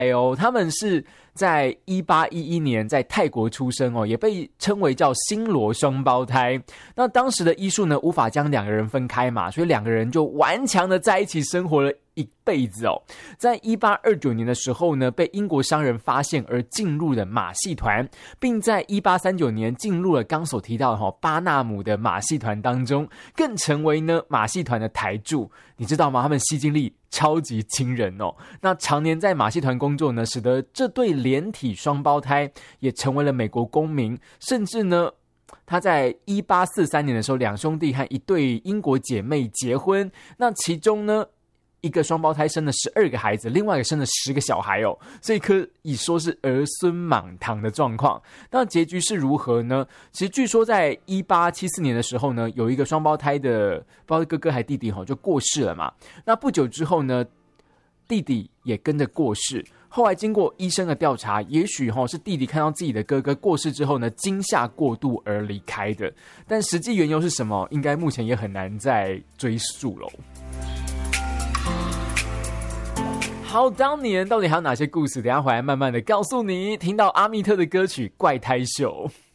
他们是在1811年在泰国出生哦，也被称为叫新罗双胞胎。那当时的医术呢，无法将两个人分开嘛，所以两个人就顽强的在一起生活了一辈子哦。在1829年的时候呢，被英国商人发现而进入了马戏团，并在1839年进入了刚所提到的巴纳姆的马戏团当中，更成为呢马戏团的台柱。你知道吗？他们吸金力超级惊人哦。那常年在马戏团工作呢，使得这对连体双胞胎也成为了美国公民，甚至呢他在1843年的时候，两兄弟和一对英国姐妹结婚，那其中呢一个双胞胎生了12个孩子，另外一个生了10个小孩哦，所以可以说是儿孙满堂的状况。那结局是如何呢？其实据说在1874年的时候呢，有一个双胞胎的不知道哥哥还弟弟就过世了嘛。那不久之后呢，弟弟也跟着过世。后来经过医生的调查，也许是弟弟看到自己的哥哥过世之后呢，惊吓过度而离开的。但实际缘由是什么，应该目前也很难再追溯咯。好，当年到底还有哪些故事？等一下回来慢慢的告诉你。听到阿密特的歌曲《怪胎秀》。